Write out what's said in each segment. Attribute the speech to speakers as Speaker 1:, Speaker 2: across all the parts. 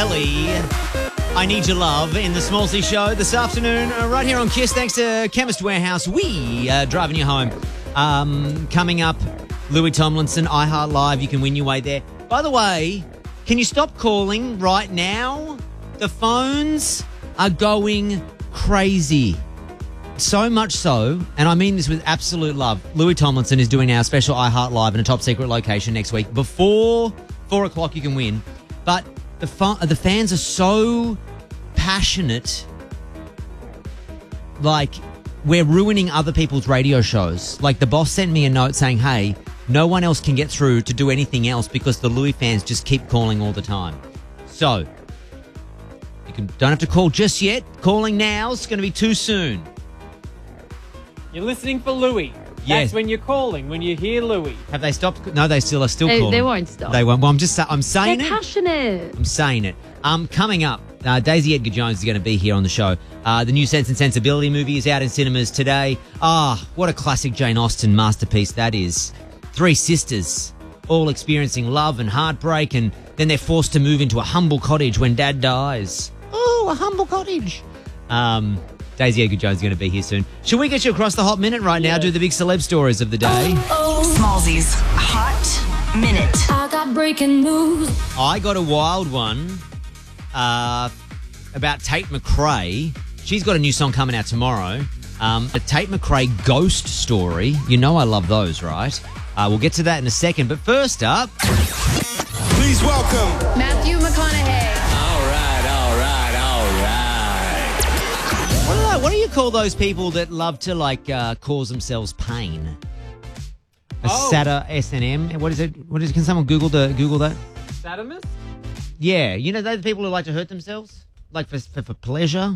Speaker 1: Ellie. I Need Your Love in the Smallsy Show this afternoon, right here on KISS. Thanks to Chemist Warehouse. We are driving you home. Coming up, Louis Tomlinson, iHeart Live. You can win your way there. By the way, can you stop calling right now? The phones are going crazy. So much so, and I mean this with absolute love, Louis Tomlinson is doing our special iHeart Live in a top secret location next week. Before 4 o'clock you can win. But the fans are so passionate, like we're ruining other people's radio shows. Like the boss sent me a note saying, hey, no one else can get through to do anything else because the Louis fans just keep calling all the time. So, don't have to call just yet. Calling now is going to be too soon.
Speaker 2: You're listening for Louis.
Speaker 1: Yes.
Speaker 2: That's when you're calling, when you hear Louis.
Speaker 1: Have they stopped? No, they still are calling.
Speaker 3: They won't stop.
Speaker 1: They won't. Well, I'm saying
Speaker 3: They're
Speaker 1: it.
Speaker 3: passionate.
Speaker 1: I'm saying it. Coming up, Daisy Edgar Jones is going to be here on the show. The new Sense and Sensibility movie is out in cinemas today. What a classic Jane Austen masterpiece that is. 3 sisters, all experiencing love and heartbreak, and then they're forced to move into a humble cottage when Dad dies. Oh, a humble cottage. Daisy Edgar Jones is going to be here soon. Should we get you across the hot minute right now? Do the big celeb stories of the day.
Speaker 4: Smallsy's Hot Minute.
Speaker 5: I got breaking news.
Speaker 1: I got a wild one about Tate McRae. She's got a new song coming out tomorrow. A Tate McRae ghost story. You know I love those, right? We'll get to that in a second. But first up...
Speaker 6: Please welcome
Speaker 3: Matthew McConaughey.
Speaker 1: What do you call those people that love to, cause themselves pain? S&M? What is it? Can someone Google that?
Speaker 2: Sadomas?
Speaker 1: Yeah. You know, those people who like to hurt themselves? Like for pleasure?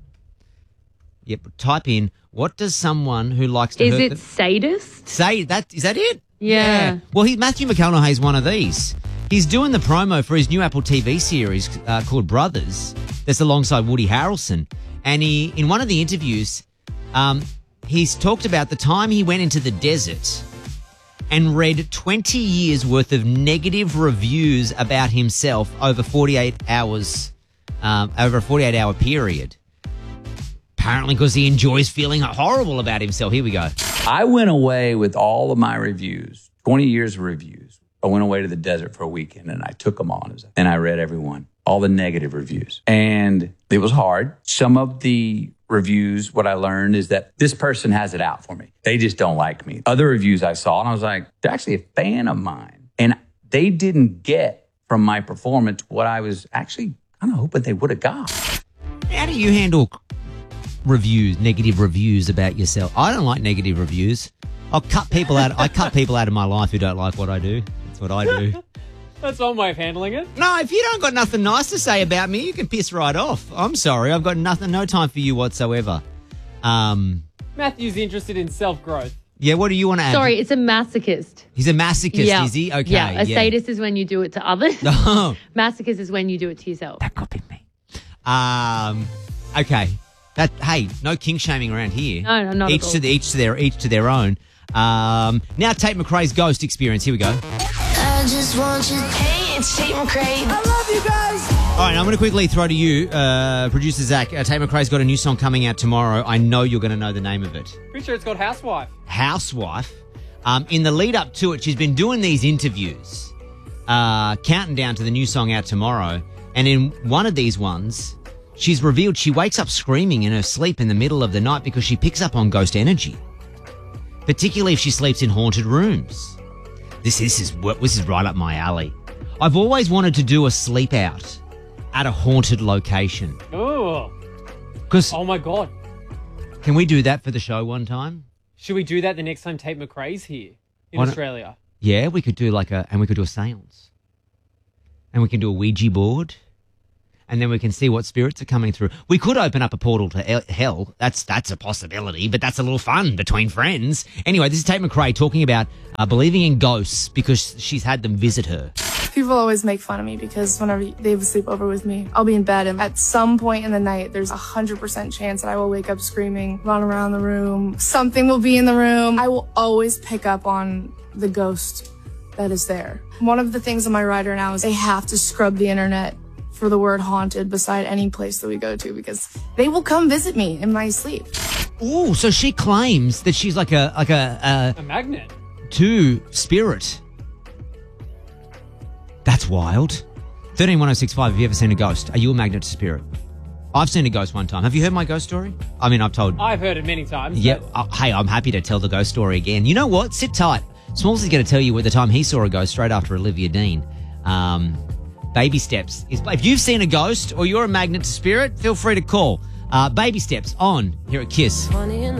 Speaker 1: Yep. Type in, what does someone who likes to hurt...
Speaker 3: Is it sadist?
Speaker 1: Is that it?
Speaker 3: Yeah.
Speaker 1: Well, Matthew McConaughey is one of these. He's doing the promo for his new Apple TV series called Brothers. That's alongside Woody Harrelson. And in one of the interviews, he's talked about the time he went into the desert and read 20 years worth of negative reviews about himself over 48 hours, over a 48-hour period. Apparently because he enjoys feeling horrible about himself. Here we go.
Speaker 7: I went away with all of my reviews, 20 years of reviews. I went away to the desert for a weekend and I took them all and I read every one. All the negative reviews. And it was hard. Some of the reviews, what I learned is that this person has it out for me. They just don't like me. Other reviews I saw, and I was like, they're actually a fan of mine. And they didn't get from my performance what I was actually kind of hoping they would have got.
Speaker 1: How do you handle negative reviews about yourself? I don't like negative reviews. I cut people out of my life who don't like what I do. That's what I do.
Speaker 2: That's one way of handling it.
Speaker 1: No, if you don't got nothing nice to say about me, you can piss right off. I'm sorry. I've got no time for you whatsoever.
Speaker 2: Matthew's interested in self-growth.
Speaker 1: Yeah, what do you want to add?
Speaker 3: Sorry, it's a masochist.
Speaker 1: He's a masochist, is he? Okay.
Speaker 3: Yeah, a sadist is when you do it to others.
Speaker 1: Oh.
Speaker 3: Masochist is when you do it to yourself.
Speaker 1: That could be me. Okay. Hey, no king shaming around here.
Speaker 3: No, not at all.
Speaker 1: Each to their own. Now Tate McRae's ghost experience. Here we go.
Speaker 5: I just want you.
Speaker 4: Hey, it's Tate McRae.
Speaker 6: I love you guys.
Speaker 1: All right, I'm going to quickly throw to you, producer Zach. Tate McRae's got a new song coming out tomorrow. I know you're going to know the name of it.
Speaker 2: Pretty sure it's called Housewife.
Speaker 1: Housewife. In the lead up to it, she's been doing these interviews, counting down to the new song out tomorrow. And in one of these ones, she's revealed she wakes up screaming in her sleep in the middle of the night because she picks up on ghost energy, particularly if she sleeps in haunted rooms. This is right up my alley. I've always wanted to do a sleep out at a haunted location.
Speaker 2: Oh. Oh, my God.
Speaker 1: Can we do that for the show one time?
Speaker 2: Should we do that the next time Tate McRae's here in Australia?
Speaker 1: Yeah, we could do a seance. And we can do a Ouija board. And then we can see what spirits are coming through. We could open up a portal to hell. That's a possibility, but that's a little fun between friends. Anyway, this is Tate McRae talking about believing in ghosts because she's had them visit her.
Speaker 8: People always make fun of me because whenever they have a sleepover with me, I'll be in bed and at some point in the night, there's 100% chance that I will wake up screaming, run around the room. Something will be in the room. I will always pick up on the ghost that is there. One of the things on my rider now is they have to scrub the internet for the word haunted beside any place that we go to because they will come visit me in my sleep.
Speaker 1: Ooh, so she claims that she's like a
Speaker 2: magnet
Speaker 1: to spirit. That's wild. 131065, have you ever seen a ghost? Are you a magnet to spirit? I've seen a ghost one time. Have you heard my ghost story? I mean, I've
Speaker 2: heard it many times.
Speaker 1: Yeah. Hey, I'm happy to tell the ghost story again. You know what? Sit tight. Smalls is going to tell you at the time he saw a ghost straight after Olivia Dean. Baby steps. If you've seen a ghost or you're a magnet to spirit, feel free to call. Baby steps on here at Kiss.